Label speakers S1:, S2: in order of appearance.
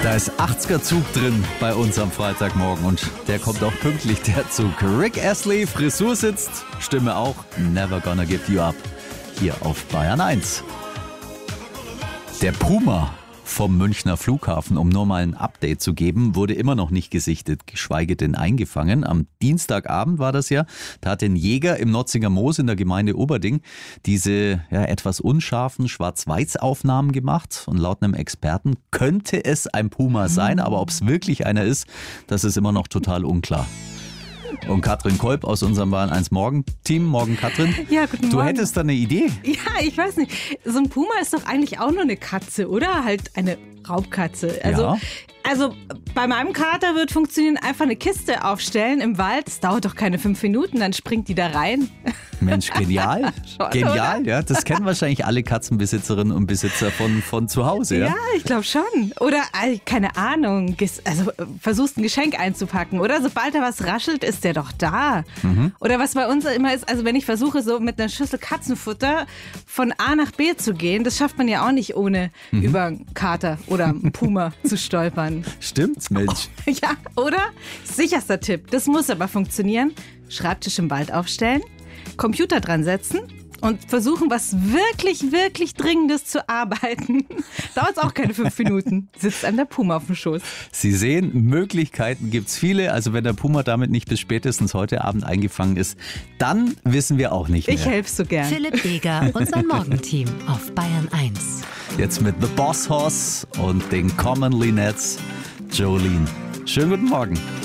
S1: Da ist 80er-Zug drin bei uns am Freitagmorgen und der kommt auch pünktlich, der Zug. Rick Astley, Frisur sitzt, Stimme auch, Never Gonna Give You Up, hier auf Bayern 1. Der Puma vom Münchner Flughafen, um nur mal ein Update zu geben, wurde immer noch nicht gesichtet, geschweige denn eingefangen. Am Dienstagabend war das ja, da hat ein Jäger im Notzinger Moos in der Gemeinde Oberding diese etwas unscharfen Schwarz-Weiß-Aufnahmen gemacht. Und laut einem Experten könnte es ein Puma sein, aber ob es wirklich einer ist, das ist immer noch total unklar. Und Katrin Kolb aus unserem Bayern 1 Morgen-Team. Morgen, Katrin.
S2: Ja, guten Morgen.
S1: Du hättest da eine Idee?
S2: Ja, ich weiß nicht. So ein Puma ist doch eigentlich auch nur eine Katze, oder? Halt eine Raubkatze. Also bei meinem Kater wird funktionieren, einfach eine Kiste aufstellen im Wald. Das dauert doch keine 5 Minuten, dann springt die da rein.
S1: Mensch, genial.
S2: Schon,
S1: Genial,
S2: oder?
S1: ja. Das kennen wahrscheinlich alle Katzenbesitzerinnen und Besitzer von zu Hause.
S2: Ja, ich glaube schon. Oder, keine Ahnung, versuchst ein Geschenk einzupacken. Oder sobald da was raschelt, ist der doch da. Oder was bei uns immer ist, also wenn ich versuche, so mit einer Schüssel Katzenfutter von A nach B zu gehen, das schafft man ja auch nicht, ohne über einen Kater oder einen Puma zu stolpern.
S1: Stimmt's, Mensch.
S2: Ja, oder? Sicherster Tipp, das muss aber funktionieren. Schreibtisch im Wald aufstellen, Computer dran setzen und versuchen, was wirklich, wirklich Dringendes zu arbeiten. Dauert es auch keine 5 Minuten. Sitzt einem der Puma auf dem Schoß.
S1: Sie sehen, Möglichkeiten gibt's viele. Also wenn der Puma damit nicht bis spätestens heute Abend eingefangen ist, dann wissen wir auch nicht mehr.
S2: Ich helfe so gern.
S3: Philipp Deger und sein Morgenteam auf Bayern 1.
S1: Jetzt mit The Boss Hoss und den Commonly Nets, Jolene. Schönen guten Morgen.